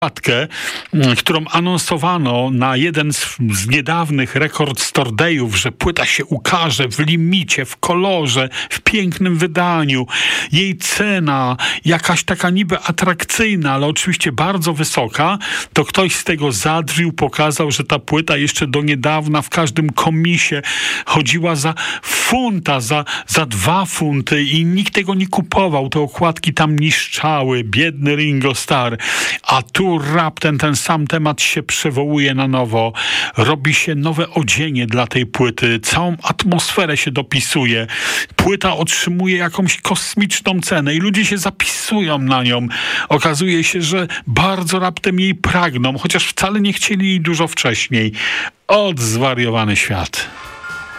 okładkę, którą anonsowano na jeden z niedawnych Record Store Day'ów, że płyta się ukaże w limicie, w kolorze, w pięknym wydaniu. Jej cena jakaś taka niby atrakcyjna, ale oczywiście bardzo wysoka, to ktoś z tego zadrwił, pokazał, że ta płyta jeszcze do niedawna w każdym komisie chodziła za funta, za 2 funty i nikt tego nie kupował. Te okładki tam niszczały. Biedny Ringo Starr. A tu raptem ten sam temat się przywołuje na nowo. Robi się nowe odzienie dla tej płyty. Całą atmosferę się dopisuje. Płyta otrzymuje jakąś kosmiczną cenę i ludzie się zapisują na nią. Okazuje się, że bardzo raptem jej pragną, chociaż wcale nie chcieli jej dużo wcześniej. Zwariowany świat.